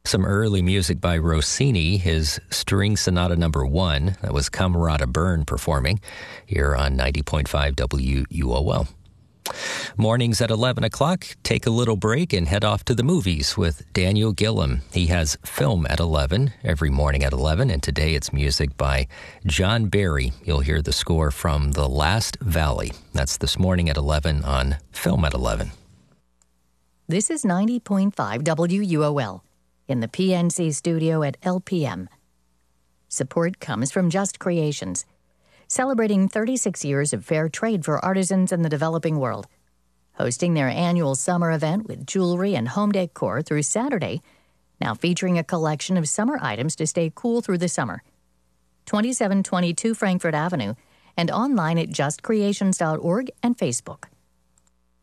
Some early music by Rossini, his String Sonata Number 1. That was Camerata Byrne performing here on 90.5 WUOL. Mornings at 11 o'clock, take a little break and head off to the movies with Daniel Gillam. He has Film at 11 every morning at 11, and today it's music by John Barry. You'll hear the score from The Last Valley. That's this morning at 11 on Film at 11. This is 90.5 WUOL in the PNC studio at LPM. Support comes from Just Creations, celebrating 36 years of fair trade for artisans in the developing world. Hosting their annual summer event with jewelry and home decor through Saturday, now featuring a collection of summer items to stay cool through the summer. 2722 Frankfurt Avenue and online at justcreations.org and Facebook.